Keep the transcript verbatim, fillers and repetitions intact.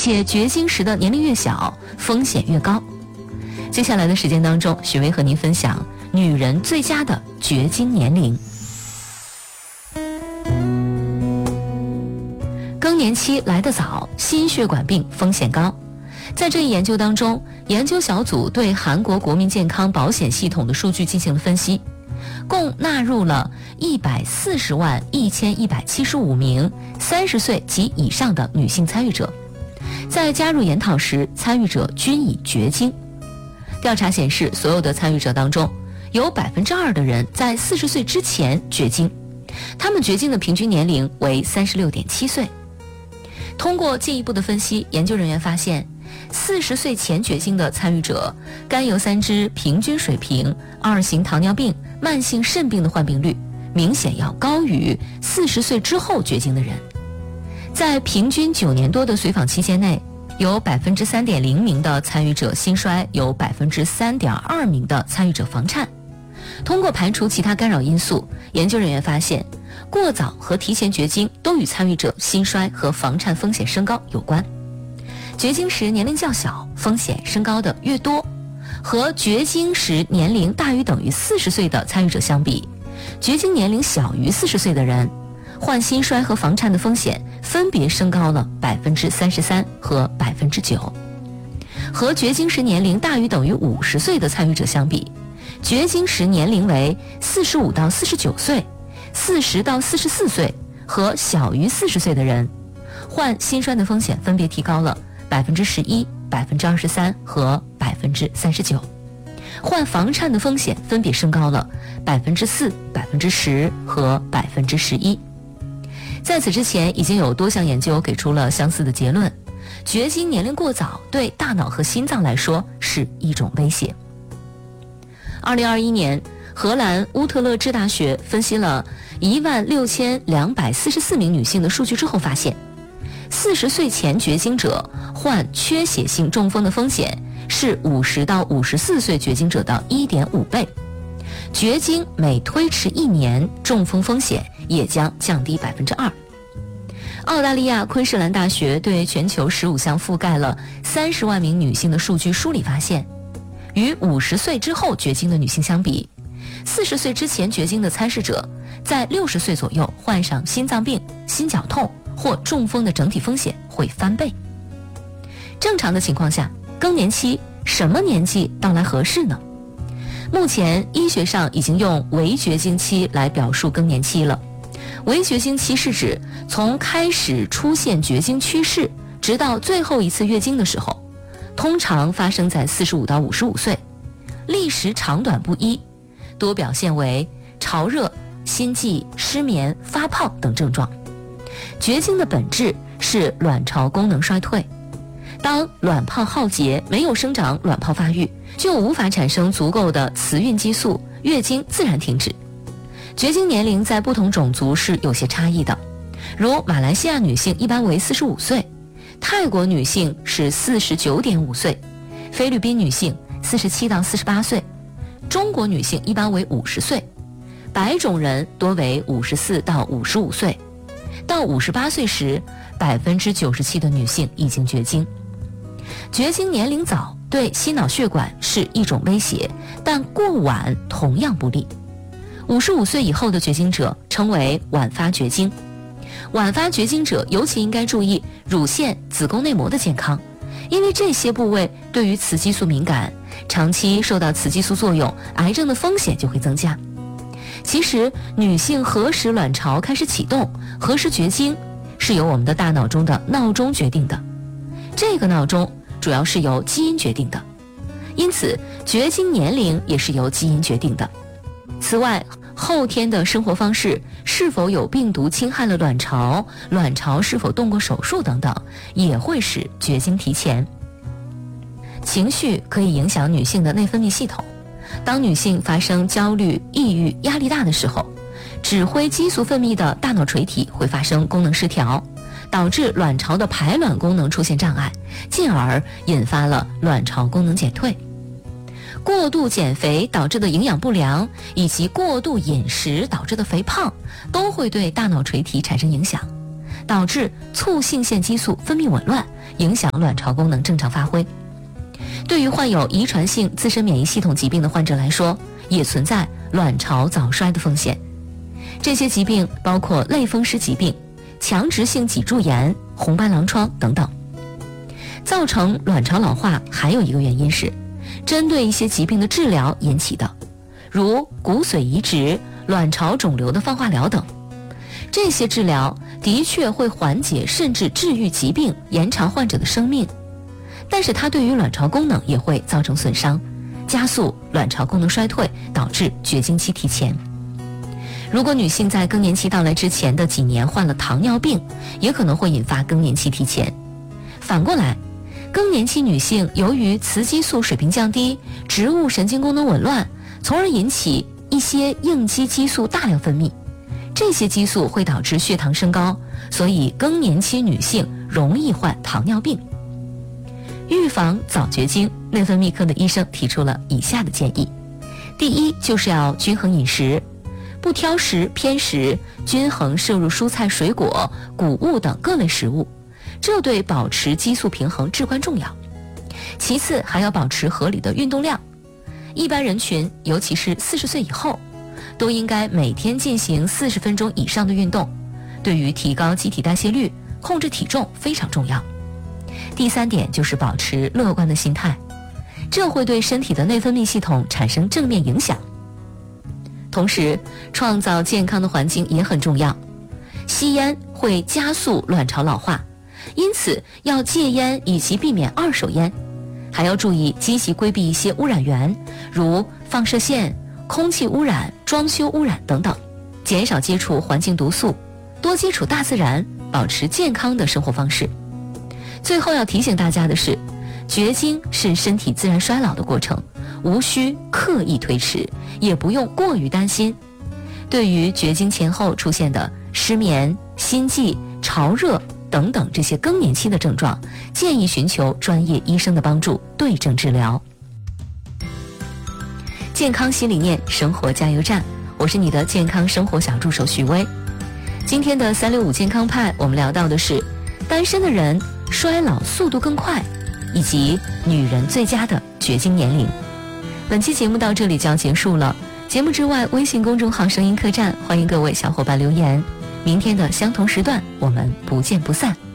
且绝经时的年龄越小，风险越高。接下来的时间当中，许巍和您分享女人最佳的绝经年龄。更年期来得早，心血管病风险高。在这一研究当中，研究小组对韩国国民健康保险系统的数据进行了分析，共纳入了一百四十万一千一百七十五名三十岁及以上的女性参与者。在加入研讨时，参与者均已绝经。调查显示，所有的参与者当中，有百分之二的人在四十岁之前绝经，他们绝经的平均年龄为三十六点七岁。通过进一步的分析，研究人员发现，四十岁前绝经的参与者，甘油三酯平均水平、二型糖尿病、慢性肾病的患病率明显要高于四十岁之后绝经的人。在平均九年多的随访期间内，有百分之三点零名的参与者心衰，有百分之三点二名的参与者房颤。通过排除其他干扰因素，研究人员发现，过早和提前绝经都与参与者心衰和房颤风险升高有关。绝经时年龄较小，风险升高的越多。和绝经时年龄大于等于四十岁的参与者相比，绝经年龄小于四十岁的人，患心衰和房颤的风险分别升高了百分之三十三和百分之九。和绝经时年龄大于等于五十岁的参与者相比，绝经时年龄为四十五到四十九岁、四十到四十四岁和小于四十岁的人，患心衰的风险分别提高了百分之十一、百分之二十三和百分之三十九，患房颤的风险分别升高了百分之四、百分之十和百分之十一。在此之前，已经有多项研究给出了相似的结论：绝经年龄过早对大脑和心脏来说是一种威胁。二零二一年，荷兰乌特勒支大学分析了一万六千两百四十四名女性的数据之后发现，四十岁前绝经者患缺血性中风的风险是五十到五十四岁绝经者的 一点五倍。绝经每推迟一年，中风风险也将降低百分之二。澳大利亚昆士兰大学对全球十五项覆盖了三十万名女性的数据梳理发现，与五十岁之后绝经的女性相比，四十岁之前绝经的参试者在六十岁左右患上心脏病、心绞痛或中风的整体风险会翻倍。正常的情况下，更年期什么年纪到来合适呢？目前医学上已经用围绝经期来表述更年期了。围绝经期是指从开始出现绝经趋势直到最后一次月经的时候，通常发生在四十五到五十五岁，历时长短不一，多表现为潮热、心悸、失眠、发胖等症状。绝经的本质是卵巢功能衰退，当卵泡耗竭，没有生长卵泡发育，就无法产生足够的雌孕激素，月经自然停止。绝经年龄在不同种族是有些差异的，如马来西亚女性一般为四十五岁，泰国女性是四十九点五岁，菲律宾女性四十七到四十八岁，中国女性一般为五十岁，白种人多为五十四到五十五岁。到五十八岁时，百分之九十七的女性已经绝经。绝经年龄早对心脑血管是一种威胁，但过晚同样不利。五十五岁以后的绝经者称为晚发绝经。晚发绝经者尤其应该注意乳腺、子宫内膜的健康，因为这些部位对于雌激素敏感，长期受到雌激素作用，癌症的风险就会增加。其实，女性何时卵巢开始启动，何时绝经，是由我们的大脑中的闹钟决定的。这个闹钟主要是由基因决定的，因此绝经年龄也是由基因决定的。此外，后天的生活方式、是否有病毒侵害了卵巢、卵巢是否动过手术等等，也会使绝经提前。情绪可以影响女性的内分泌系统。当女性发生焦虑、抑郁、压力大的时候，指挥激素分泌的大脑垂体会发生功能失调，导致卵巢的排卵功能出现障碍，进而引发了卵巢功能减退。过度减肥导致的营养不良，以及过度饮食导致的肥胖，都会对大脑垂体产生影响，导致促性腺激素分泌紊乱， 影响卵巢功能正常发挥。对于患有遗传性自身免疫系统疾病的患者来说，也存在卵巢早衰的风险。这些疾病包括类风湿疾病、强直性脊柱炎、红斑狼疮等等。造成卵巢老化还有一个原因是针对一些疾病的治疗引起的，如骨髓移植、卵巢肿瘤的放化疗等。这些治疗的确会缓解甚至治愈疾病，延长患者的生命，但是它对于卵巢功能也会造成损伤，加速卵巢功能衰退，导致绝经期提前。如果女性在更年期到来之前的几年患了糖尿病，也可能会引发更年期提前。反过来，更年期女性由于雌激素水平降低，植物神经功能紊乱，从而引起一些应激激素大量分泌，这些激素会导致血糖升高，所以更年期女性容易患糖尿病。预防早绝经，内分泌科的医生提出了以下的建议。第一，就是要均衡饮食，不挑食偏食，均衡摄入蔬菜水果、谷物等各类食物，这对保持激素平衡至关重要。其次，还要保持合理的运动量。一般人群，尤其是四十岁以后，都应该每天进行四十分钟以上的运动，对于提高机体代谢率、控制体重非常重要。第三点就是保持乐观的心态，这会对身体的内分泌系统产生正面影响。同时，创造健康的环境也很重要。吸烟会加速卵巢老化，因此要戒烟以及避免二手烟，还要注意积极规避一些污染源，如放射线、空气污染、装修污染等等，减少接触环境毒素，多接触大自然，保持健康的生活方式。最后要提醒大家的是，绝经是身体自然衰老的过程，无需刻意推迟，也不用过于担心。对于绝经前后出现的失眠、心悸、潮热等等这些更年期的症状，建议寻求专业医生的帮助，对症治疗。健康新理念，生活加油站，我是你的健康生活小助手许薇。今天的三六五健康派，我们聊到的是单身的人衰老速度更快，以及女人最佳的绝经年龄。本期节目到这里就要结束了，节目之外，微信公众号声音客栈，欢迎各位小伙伴留言。明天的相同时段，我们不见不散。